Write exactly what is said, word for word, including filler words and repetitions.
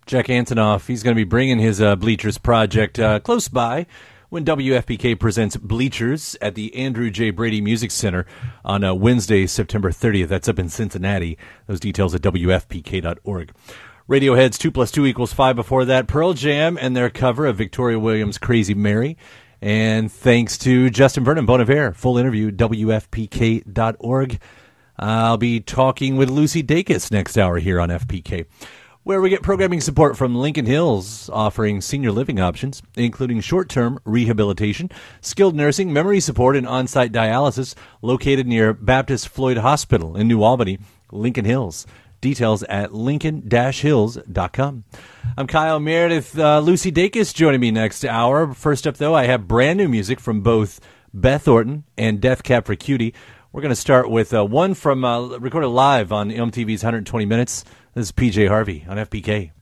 Jack Antonoff, he's going to be bringing his uh, Bleachers project uh, close by when W F P K presents Bleachers at the Andrew J. Brady Music Center on uh, Wednesday, September thirtieth. That's up in Cincinnati. Those details at W F P K dot org. Radiohead's two plus two equals five before that. Pearl Jam and their cover of Victoria Williams' Crazy Mary. And thanks to Justin Vernon, Bon Iver. Full interview, W F P K dot org. I'll be talking with Lucy Dacus next hour here on F P K, where we get programming support from Lincoln Hills, offering senior living options, including short-term rehabilitation, skilled nursing, memory support, and on-site dialysis, located near Baptist Floyd Hospital in New Albany, Lincoln Hills. Details at lincoln dash hills dot com. I'm Kyle Meredith. Uh, Lucy Dacus joining me next hour. First up, though, I have brand new music from both Beth Orton and Death Cab for Cutie. We're going to start with uh, one from uh, recorded live on M T V's one hundred twenty minutes. This is P J Harvey on F P K.